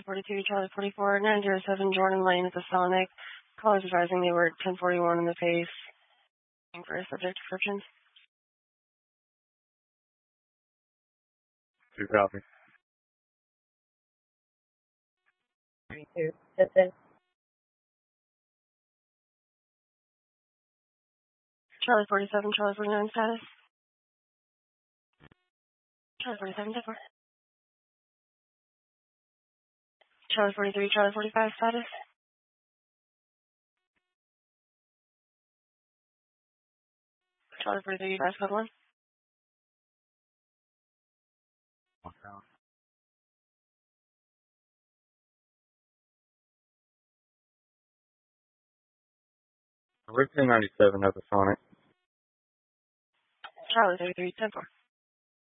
42, Charlie 44, 907 Jordan Lane at the Sonic. Callers advising they were at 1041 in the pace. For a subject description. 2 copy. 32. That's it. Charlie 47, Charlie 49 status. Charlie 47, different. Charlie 43, Charlie 45 status. Charlie 43, fast code 1. We're 1097 at the Sonic. Charlie 33, 10-4.